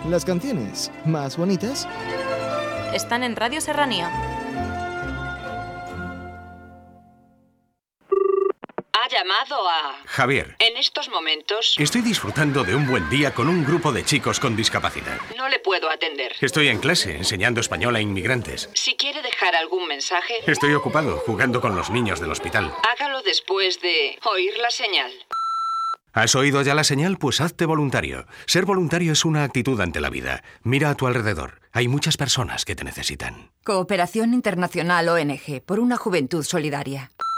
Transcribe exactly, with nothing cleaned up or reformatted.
Las canciones más bonitas están en Radio Serranía. Ha llamado a... Javier. En estos momentos... Estoy disfrutando de un buen día con un grupo de chicos con discapacidad. No le puedo atender. Estoy en clase, enseñando español a inmigrantes. Si quiere dejar algún mensaje... Estoy ocupado, jugando con los niños del hospital. Hágalo después de oír la señal. ¿Has oído ya la señal? Pues hazte voluntario. Ser voluntario es una actitud ante la vida. Mira a tu alrededor. Hay muchas personas que te necesitan. Cooperación Internacional O N G, por una juventud solidaria.